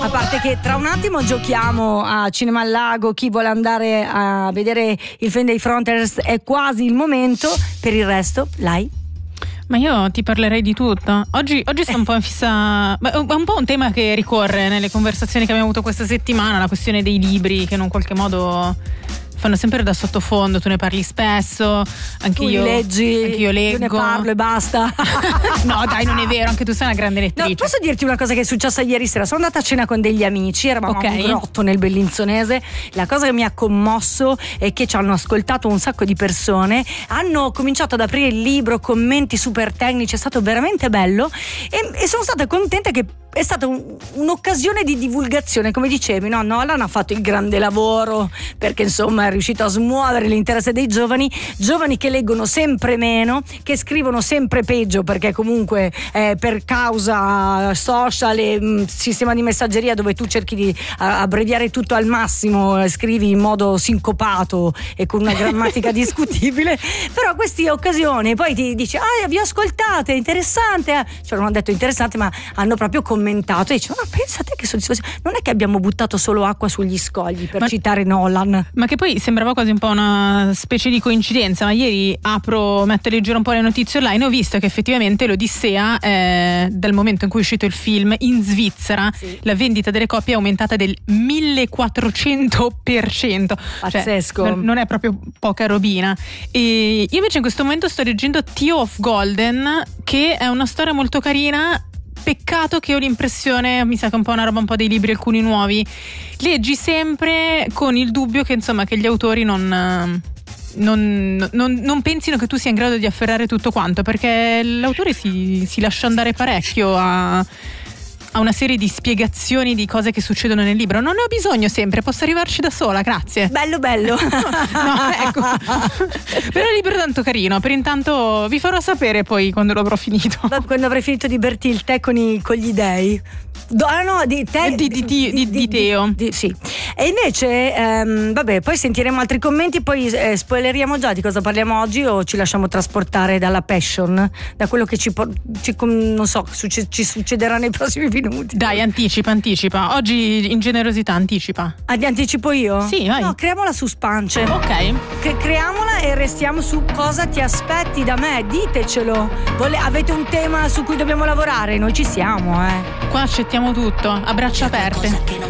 A parte che tra un attimo giochiamo a Cinema al Lago, chi vuole andare a vedere il film dei Fronters è quasi il momento, per il resto, Lai. Ma io ti parlerei di tutto. Oggi sto un po' in fissa. È un po' un tema che ricorre nelle conversazioni che abbiamo avuto questa settimana, la questione dei libri che in un qualche modo fanno sempre da sottofondo. Tu ne parli spesso, anche io leggi, anche io leggo. Io ne parlo e basta. No dai, non è vero, anche tu sei una grande lettrice. No, posso dirti una cosa che è successa ieri sera? Sono andata a cena con degli amici, eravamo a un grotto nel Bellinzonese. La cosa che mi ha commosso è che ci hanno ascoltato un sacco di persone, hanno cominciato ad aprire il libro, commenti super tecnici, è stato veramente bello e sono stata contenta che è stata un'occasione di divulgazione, come dicevi, no? Nolan ha fatto il grande lavoro perché insomma è riuscito a smuovere l'interesse dei giovani che leggono sempre meno, che scrivono sempre peggio perché comunque per causa social e sistema di messaggeria dove tu cerchi di abbreviare tutto al massimo, scrivi in modo sincopato e con una grammatica discutibile, però queste occasioni poi ti dici vi ascoltate, interessante, cioè non hanno detto interessante ma hanno proprio commentato e dice ma pensate che soddisfazione, non è che abbiamo buttato solo acqua sugli scogli per citare Nolan, ma che poi sembrava quasi un po' una specie di coincidenza, ma ieri metto a leggere un po' le notizie online e ho visto che effettivamente l'Odissea dal momento in cui è uscito il film in Svizzera la vendita delle copie è aumentata del 1400%, pazzesco, cioè, non è proprio poca robina. E io invece in questo momento sto leggendo Theo of Golden, che è una storia molto carina. Peccato che ho l'impressione, mi sa che è un po' una roba un po' dei libri alcuni nuovi, leggi sempre con il dubbio che insomma che gli autori non pensino che tu sia in grado di afferrare tutto quanto, perché l'autore si lascia andare parecchio a una serie di spiegazioni di cose che succedono nel libro. Non ne ho bisogno sempre, posso arrivarci da sola, grazie. Bello No, ecco. Però il libro è tanto carino. Per intanto vi farò sapere poi quando lo avrò finito. Quando avrai finito di berti il tè con gli dei. Di Teo. Sì. E invece vabbè, poi sentiremo altri commenti, poi spoileriamo già di cosa parliamo oggi o ci lasciamo trasportare dalla passion, da quello che non so, ci succederà nei prossimi minuti. Dai, anticipa. Oggi in generosità anticipa. Anticipo io? Sì, vai. No, creiamola su Spance. Ok. Creiamola e restiamo su cosa ti aspetti da me, ditecelo. Avete un tema su cui dobbiamo lavorare? Noi ci siamo, Qua accettiamo tutto, a braccia aperte.